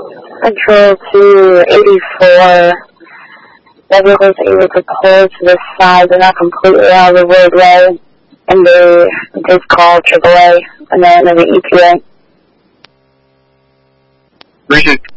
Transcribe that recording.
I drove to 84. The vehicle was able to pull to the side, but not completely out of the roadway. And they did call AAA and then the EPA. Richard.